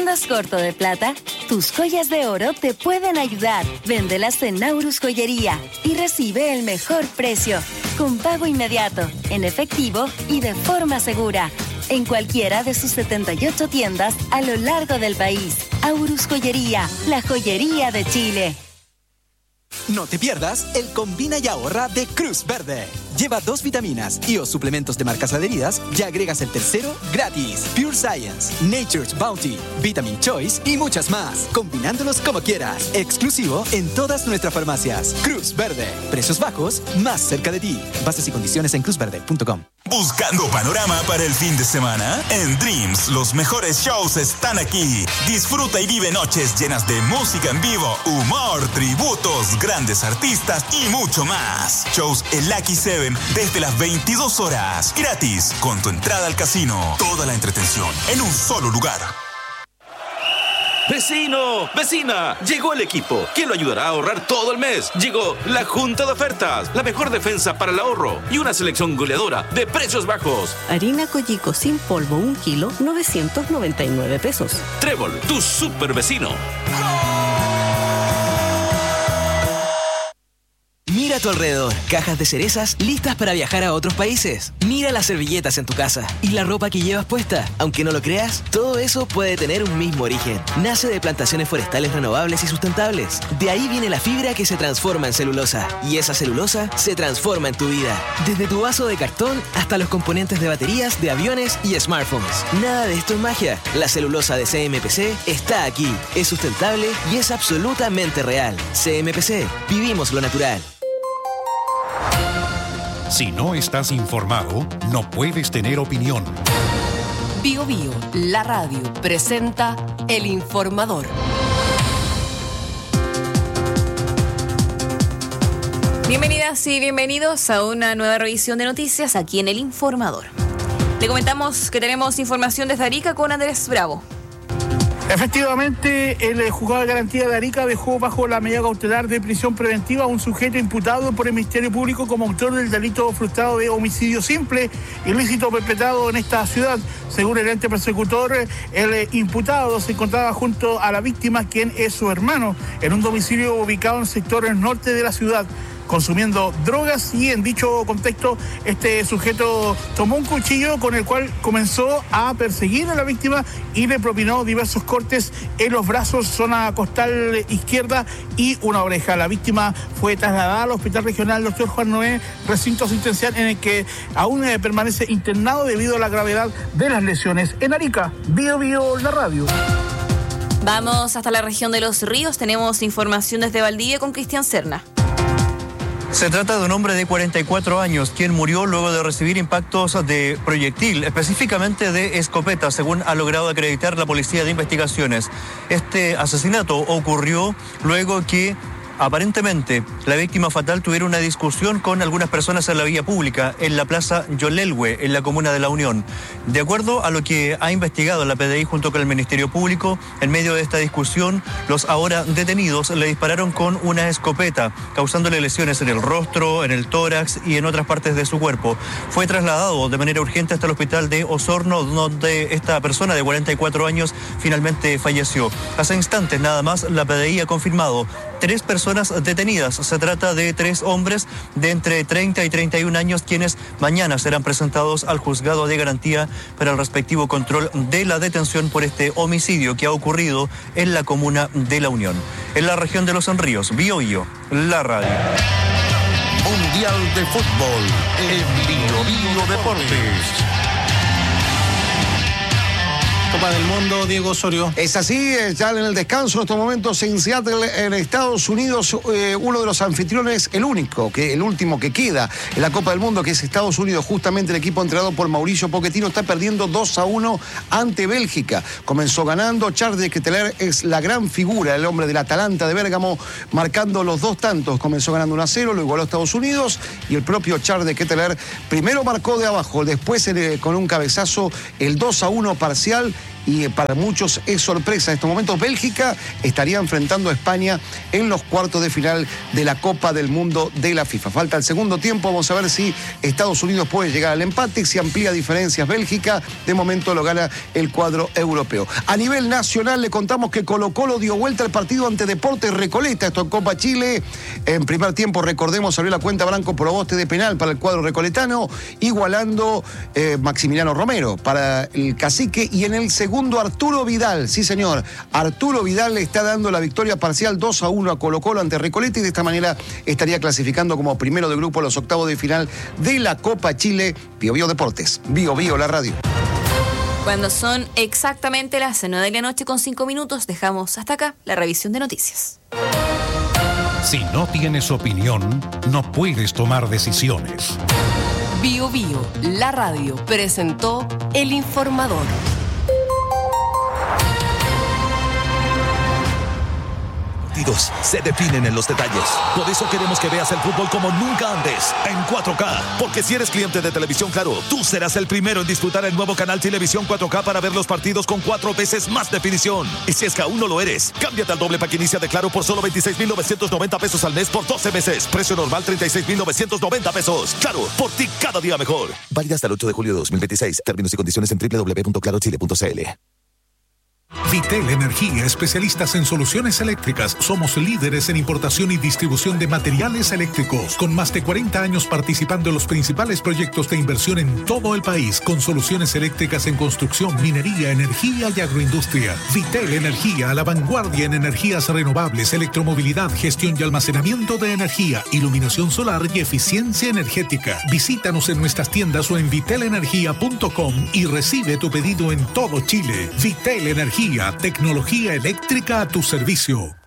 ¿Andas corto de plata? Tus joyas de oro te pueden ayudar. Véndelas en Naurus Joyería y recibe el mejor precio, con pago inmediato, en efectivo y de forma segura, en cualquiera de sus 78 tiendas a lo largo del país. Aurus Joyería, la joyería de Chile. No te pierdas el Combina y Ahorra de Cruz Verde. Lleva 2 vitaminas y o suplementos de marcas adheridas y agregas el tercero gratis. Pure Science, Nature's Bounty, Vitamin Choice y muchas más. Combinándolos como quieras. Exclusivo en todas nuestras farmacias. Cruz Verde. Precios bajos, más cerca de ti. Bases y condiciones en cruzverde.com. ¿Buscando panorama para el fin de semana? En Dreams, los mejores shows están aquí. Disfruta y vive noches llenas de música en vivo, humor, tributos, grandes artistas y mucho más. Shows en Lucky 7 desde las 22 horas. Gratis, con tu entrada al casino. Toda la entretención en un solo lugar. ¡Vecino! ¡Vecina! Llegó el equipo que lo ayudará a ahorrar todo el mes. Llegó la Junta de Ofertas, la mejor defensa para el ahorro y una selección goleadora de precios bajos. Harina Coyico sin polvo, 1 kilo, 999 pesos. Trébol, tu super vecino. Mira a tu alrededor, cajas de cerezas listas para viajar a otros países. Mira las servilletas en tu casa y la ropa que llevas puesta. Aunque no lo creas, todo eso puede tener un mismo origen. Nace de plantaciones forestales renovables y sustentables. De ahí viene la fibra que se transforma en celulosa. Y esa celulosa se transforma en tu vida. Desde tu vaso de cartón hasta los componentes de baterías, de aviones y smartphones. Nada de esto es magia. La celulosa de CMPC está aquí. Es sustentable y es absolutamente real. CMPC, vivimos lo natural. Si no estás informado, no puedes tener opinión. Bio Bio, la radio, presenta El Informador. Bienvenidas y bienvenidos a una nueva revisión de noticias aquí en El Informador. Le comentamos que tenemos información desde Arica con Andrés Bravo. Efectivamente, el juzgado de garantía de Arica dejó bajo la medida cautelar de prisión preventiva a un sujeto imputado por el Ministerio Público como autor del delito frustrado de homicidio simple, ilícito perpetrado en esta ciudad. Según el ente persecutor, el imputado se encontraba junto a la víctima, quien es su hermano, en un domicilio ubicado en el sector norte de la ciudad, consumiendo drogas, y en dicho contexto este sujeto tomó un cuchillo con el cual comenzó a perseguir a la víctima y le propinó diversos cortes en los brazos, zona costal izquierda y una oreja. La víctima fue trasladada al Hospital Regional Dr. Juan Noé, recinto asistencial en el que aún permanece internado debido a la gravedad de las lesiones. En Arica, Bio Bio, la radio. Vamos hasta la región de Los Ríos, tenemos información desde Valdivia con Cristian Serna. Se trata de un hombre de 44 años, quien murió luego de recibir impactos de proyectil, específicamente de escopeta, según ha logrado acreditar la Policía de Investigaciones. Este asesinato ocurrió luego que aparentemente la víctima fatal tuviera una discusión con algunas personas en la vía pública, en la plaza Yolelhue, en la comuna de La Unión. De acuerdo a lo que ha investigado la PDI junto con el Ministerio Público, en medio de esta discusión, los ahora detenidos le dispararon con una escopeta, causándole lesiones en el rostro, en el tórax y en otras partes de su cuerpo. Fue trasladado de manera urgente hasta el hospital de Osorno, donde esta persona de 44 años finalmente falleció. Hace instantes nada más, la PDI ha confirmado 3 personas detenidas. Se trata de 3 hombres de entre 30 y 31 años, quienes mañana serán presentados al juzgado de garantía para el respectivo control de la detención por este homicidio que ha ocurrido en la comuna de La Unión. En la región de Los Ríos, Bio Bio, la radio. Mundial de Fútbol en Bio Bio Deportes. Copa del Mundo, Diego Osorio. Es así, ya en el descanso en estos momentos en Seattle, en Estados Unidos, uno de los anfitriones, el último que queda en la Copa del Mundo, que es Estados Unidos, justamente el equipo entrenado por Mauricio Pochettino, está perdiendo 2-1 ante Bélgica. Comenzó ganando, Charles de Ketelaere es la gran figura, el hombre del Atalanta de Bérgamo, marcando los 2 tantos. Comenzó ganando 1-0, lo igualó a Estados Unidos, y el propio Charles de Ketelaere primero marcó de abajo, después con un cabezazo el 2-1 parcial, y para muchos es sorpresa. En estos momentos Bélgica estaría enfrentando a España en los cuartos de final de la Copa del Mundo de la FIFA. Falta el segundo tiempo, vamos a ver si Estados Unidos puede llegar al empate, si amplía diferencias Bélgica. De momento lo gana el cuadro europeo. A nivel nacional le contamos que Colo-Colo dio vuelta al partido ante Deportes Recoleta, esto en Copa Chile. En primer tiempo, recordemos, abrió la cuenta Branco Proboste de penal para el cuadro recoletano, igualando Maximiliano Romero para el Cacique, y en el segundo Arturo Vidal, sí señor, Arturo Vidal le está dando la victoria parcial 2-1 a Colo-Colo ante Recoleta, y de esta manera estaría clasificando como primero de grupo a los octavos de final de la Copa Chile. Bio Bio Deportes, Bio Bio la radio. Cuando son exactamente las 9 de la noche con 5 minutos, dejamos hasta acá la revisión de noticias. Si no tienes opinión, no puedes tomar decisiones. Bio Bio, la radio, presentó El Informador. Se definen en los detalles. Por eso queremos que veas el fútbol como nunca antes, en 4K. Porque si eres cliente de Televisión Claro, tú serás el primero en disfrutar el nuevo canal Televisión 4K para ver los partidos con 4 veces más definición. Y si es que aún no lo eres, cámbiate al doble pack inicia de Claro por solo 26,990 pesos al mes por 12 meses. Precio normal 36,990 pesos. Claro, por ti cada día mejor. Válida hasta el 8 de julio de 2026. Términos y condiciones en www.clarochile.cl. Vitel Energía, especialistas en soluciones eléctricas. Somos líderes en importación y distribución de materiales eléctricos, con más de 40 años participando en los principales proyectos de inversión en todo el país, con soluciones eléctricas en construcción, minería, energía y agroindustria. Vitel Energía, a la vanguardia en energías renovables, electromovilidad, gestión y almacenamiento de energía, iluminación solar y eficiencia energética. Visítanos en nuestras tiendas o en vitelenergia.com y recibe tu pedido en todo Chile. Vitel Energía, tecnología eléctrica a tu servicio.